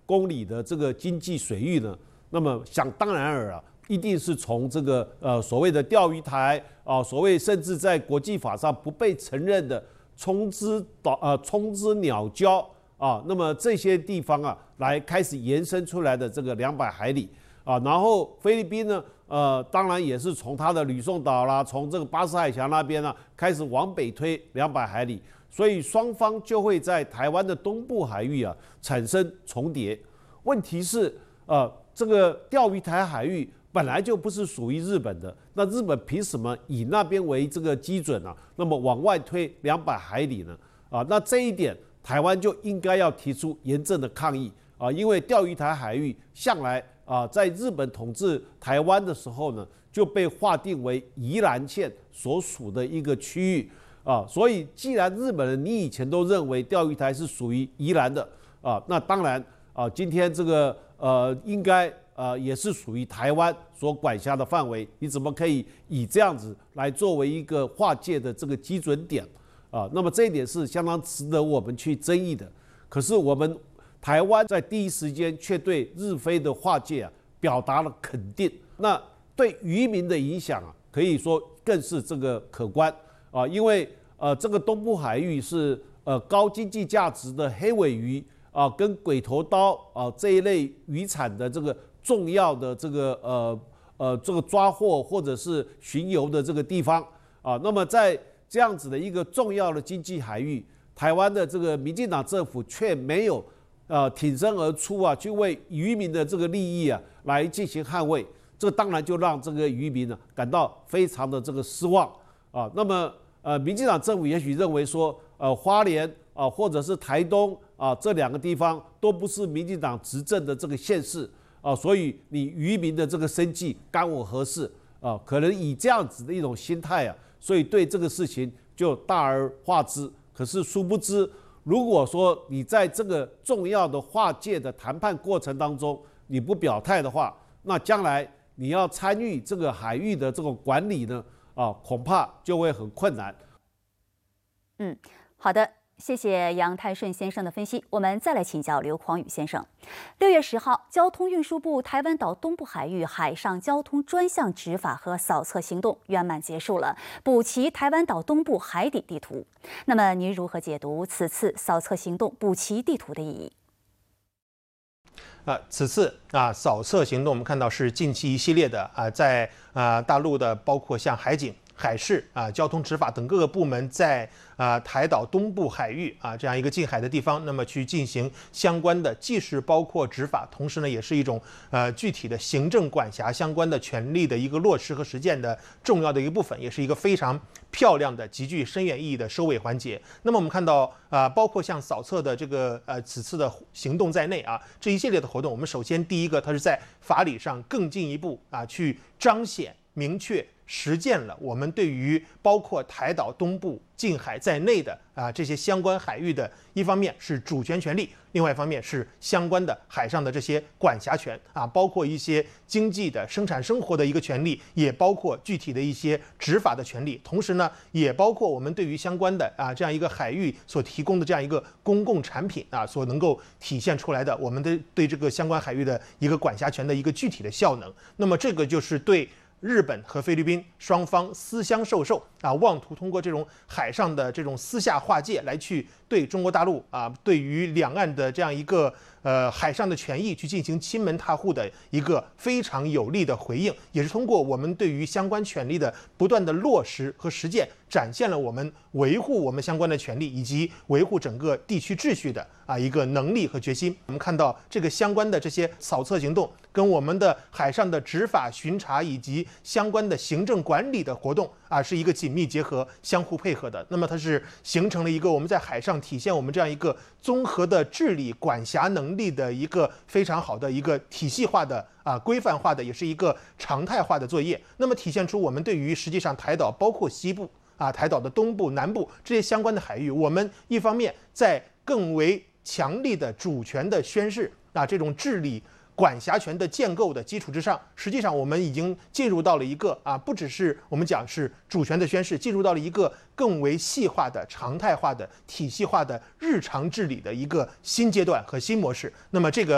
公里的这个经济水域呢？那么想当然尔啊，一定是从这个所谓的钓鱼台啊，所谓甚至在国际法上不被承认的冲之鸟礁啊，那么这些地方啊，来开始延伸出来的这个200海里啊，然后菲律宾呢，当然也是从它的吕宋岛啦，从这个巴士海峡那边呢，开始往北推200海里，所以双方就会在台湾的东部海域啊产生重叠。问题是，这个钓鱼台海域本来就不是属于日本的，那日本凭什么以那边为这个基准啊？那么往外推200海里呢？那这一点台湾就应该要提出严正的抗议啊，因为钓鱼台海域向来在日本统治台湾的时候呢，就被划定为宜兰县所属的一个区域啊，所以既然日本人你以前都认为钓鱼台是属于宜兰的啊，那当然今天这个应该也是属于台湾所管辖的范围，你怎么可以以这样子来作为一个划界的这个基准点啊？那么这一点是相当值得我们去争议的。可是我们台湾在第一时间却对日菲的划界表达了肯定，那对渔民的影响可以说更是这个可观啊，因为这个东部海域是高经济价值的黑尾鱼跟鬼头刀这一类渔产的这个重要的这个抓获或者是巡游的这个地方啊，那么在这样子的一个重要的经济海域，台湾的这个民进党政府却没有挺身而出去为渔民的这个利益来进行捍卫，这当然就让这个渔民感到非常的这个失望啊。那么民进党政府也许认为说花莲或者是台东这2个地方都不是民进党执政的这个县市所以你渔民的这个生计干我何事可能以这样子的一种心态所以对这个事情就大而化之。可是殊不知，如果说你在这个重要的划界的谈判过程当中你不表态的话，那将来你要参与这个海域的这种管理呢恐怕就会很困难。 好的，谢谢杨泰顺先生的分析。我们再来请教刘匡宇先生。6月10号，交通运输部台湾岛东部海域海上交通专项执法和扫测行动圆满结束了，补齐台湾岛东部海底地图。那么您如何解读此次扫测行动补齐地图的意义？ 此次扫测行动，我们看到是近期一系列的在大陆的包括像海警、海事交通执法等各个部门在台岛东部海域这样一个近海的地方，那么去进行相关的，既是包括执法，同时呢也是一种具体的行政管辖相关的权利的一个落实和实践的重要的一个部分，也是一个非常漂亮的、极具深远意义的收尾环节。那么我们看到包括像扫测的这个此次的行动在内这一系列的活动，我们首先第一个，它是在法理上更进一步去彰显、明确、实践了我们对于包括台岛东部近海在内的这些相关海域的，一方面是主权权利，另外一方面是相关的海上的这些管辖权包括一些经济的生产生活的一个权利，也包括具体的一些执法的权利，同时呢也包括我们对于相关的这样一个海域所提供的这样一个公共产品所能够体现出来的我们的对这个相关海域的一个管辖权的一个具体的效能。那么这个就是对日本和菲律宾双方私相授受妄图通过这种海上的这种私下划界来去对中国大陆对于两岸的这样一个海上的权益去进行亲门踏户的一个非常有力的回应，也是通过我们对于相关权利的不断的落实和实践，展现了我们维护我们相关的权利以及维护整个地区秩序的一个能力和决心。我们看到这个相关的这些扫测行动跟我们的海上的执法巡查以及相关的行政管理的活动是一个紧密结合、相互配合的。那么它是形成了一个我们在海上体现我们这样一个综合的治理管辖能力的一个非常好的一个体系化的规范化的，也是一个常态化的作业。那么体现出我们对于实际上台岛包括西部台岛的东部、南部这些相关的海域，我们一方面在更为强力的主权的宣示这种治理管辖权的建构的基础之上，实际上我们已经进入到了一个不只是我们讲是主权的宣示，进入到了一个更为细化的、常态化的、体系化的日常治理的一个新阶段和新模式。那么这个